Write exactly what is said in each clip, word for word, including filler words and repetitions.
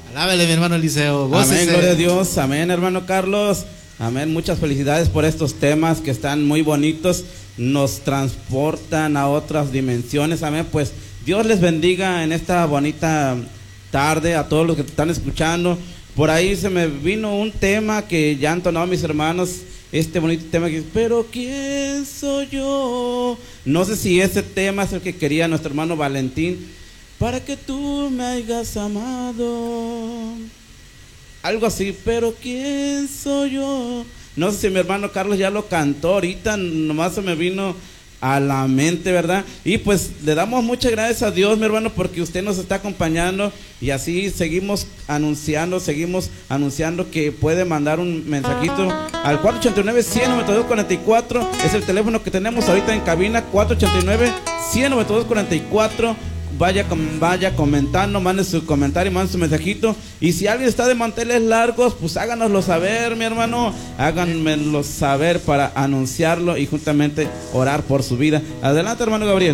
Alábele, mi hermano Eliseo. Gócese. Amén, gloria a Dios. Amén, hermano Carlos. Amén, muchas felicidades por estos temas que están muy bonitos. Nos transportan a otras dimensiones. Amén, pues Dios les bendiga en esta bonita tarde a todos los que están escuchando. Por ahí se me vino un tema que ya han tonado mis hermanos. Este bonito tema que dice, pero ¿quién soy yo? No sé si ese tema es el que quería nuestro hermano Valentín. Para que tú me hayas amado. Algo así, pero ¿quién soy yo? No sé si mi hermano Carlos ya lo cantó ahorita, nomás se me vino a la mente, ¿verdad? Y pues le damos muchas gracias a Dios, mi hermano, porque usted nos está acompañando y así seguimos anunciando, seguimos anunciando que puede mandar un mensajito al cuatro ocho nueve, cien noventa y dos cuarenta y cuatro, es el teléfono que tenemos ahorita en cabina, cuatro ocho nueve, cien noventa y dos cuarenta y cuatro. Vaya, vaya comentando, mande su comentario, mande su mensajito. Y si alguien está de manteles largos, pues háganoslo saber, mi hermano. Háganmelo saber para anunciarlo y juntamente orar por su vida. Adelante, hermano Gabriel.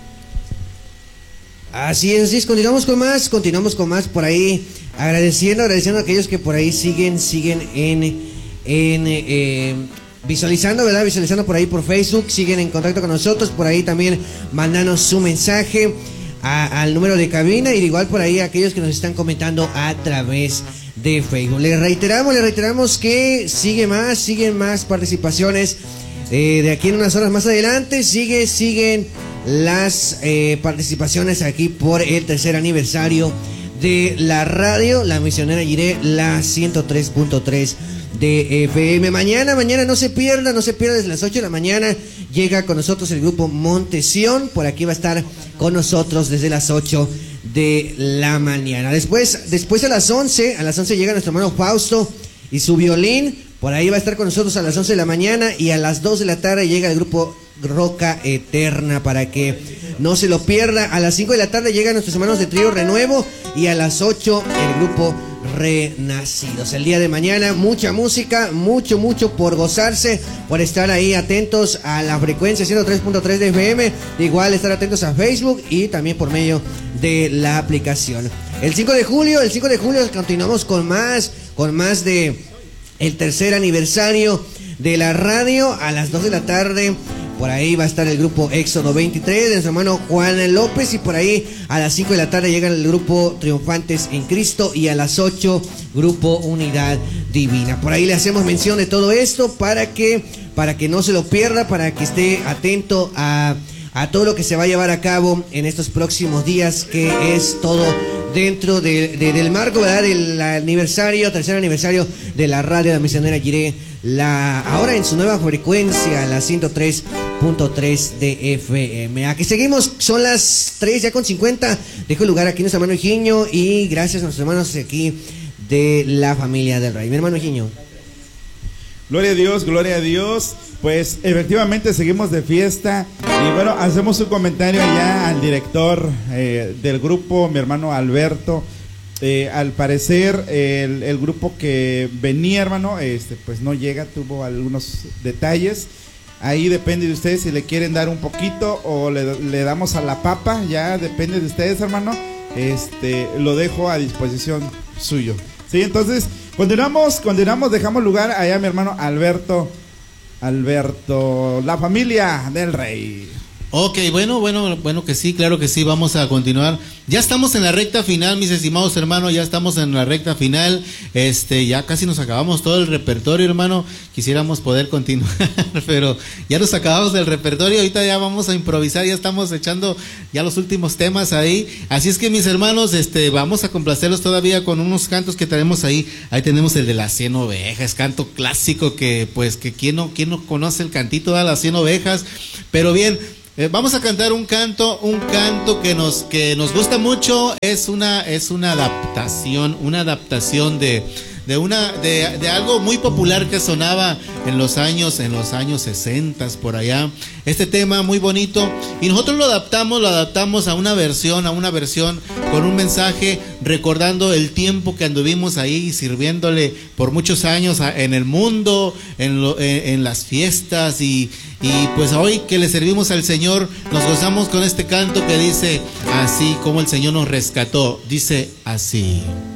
Así es, así es, continuamos con más, continuamos con más por ahí. Agradeciendo, agradeciendo a aquellos que por ahí siguen, siguen en, en eh, visualizando, ¿verdad? Visualizando por ahí por Facebook, siguen en contacto con nosotros. Por ahí también mandanos su mensaje A, al número de cabina y de igual por ahí aquellos que nos están comentando a través de Facebook. Les reiteramos, les reiteramos que sigue más, siguen más participaciones eh, de aquí en unas horas más adelante. Sigue, siguen las eh, participaciones aquí por el tercer aniversario de la radio, la Misionera Jiré, la ciento tres punto tres de F M. Mañana, mañana no se pierda, no se pierda desde las ocho de la mañana. Llega con nosotros el grupo Montesión. Por aquí va a estar con nosotros desde las ocho de la mañana. Después, después a las once, a las once llega nuestro hermano Fausto y su violín. Por ahí va a estar con nosotros a las once de la mañana. Y a las dos de la tarde llega el grupo Roca Eterna para que no se lo pierda. A las cinco de la tarde llegan nuestros hermanos de Trío Renuevo. Y a las ocho el grupo Renacidos. El día de mañana mucha música, mucho, mucho por gozarse, por estar ahí atentos a la frecuencia ciento tres punto tres de F M, de igual estar atentos a Facebook y también por medio de la aplicación. El cinco de julio, el cinco de julio continuamos con más, con más de el tercer aniversario de la radio a las dos de la tarde. Por ahí va a estar el grupo Éxodo veintitrés de nuestro hermano Juan López. Y por ahí a las cinco de la tarde llega el grupo Triunfantes en Cristo. Y a las ocho, grupo Unidad Divina. Por ahí le hacemos mención de todo esto para que, para que no se lo pierda, para que esté atento a, a todo lo que se va a llevar a cabo en estos próximos días, que es todo dentro de, de, del marco, ¿verdad?, del aniversario, tercer aniversario de la radio de la Misionera Jiré, la, ahora en su nueva frecuencia, la ciento tres punto tres de F M. Aquí seguimos, son las tres ya con cincuenta. Dejo el lugar aquí a nuestro hermano Higinio y gracias a nuestros hermanos aquí de la familia del Rey. Mi hermano Higinio. Gloria a Dios, gloria a Dios. Pues efectivamente seguimos de fiesta. Y bueno, hacemos un comentario ya al director eh, del grupo, mi hermano Alberto. Eh, al parecer el, el grupo que venía, hermano, este, pues no llega, tuvo algunos detalles. Ahí depende de ustedes si le quieren dar un poquito o le, le damos a la papa. Ya depende de ustedes, hermano. Este, lo dejo a disposición suyo. Sí, entonces continuamos, continuamos, dejamos lugar allá a mi hermano Alberto. Alberto, la familia del Rey. Ok, bueno, bueno, bueno que sí, claro que sí, vamos a continuar. Ya estamos en la recta final, mis estimados hermanos, ya estamos en la recta final. Este, ya casi nos acabamos todo el repertorio, hermano. Quisiéramos poder continuar, pero ya nos acabamos del repertorio. Ahorita ya vamos a improvisar, ya estamos echando ya los últimos temas ahí. Así es que, mis hermanos, este, vamos a complacerlos todavía con unos cantos que tenemos ahí. Ahí tenemos el de las cien ovejas, canto clásico que, pues, que quién no, quién no conoce el cantito de las cien ovejas. Pero bien, Eh, vamos a cantar un canto, un canto que nos que nos gusta mucho. Es una es una adaptación, una adaptación de de una de, de algo muy popular que sonaba en los años en los años sesenta por allá. Este tema muy bonito y nosotros lo adaptamos, lo adaptamos a una versión, a una versión con un mensaje recordando el tiempo que anduvimos ahí sirviéndole por muchos años en el mundo, en, lo, en, en las fiestas y Y pues hoy que le servimos al Señor, nos gozamos con este canto que dice así como el Señor nos rescató. Dice así.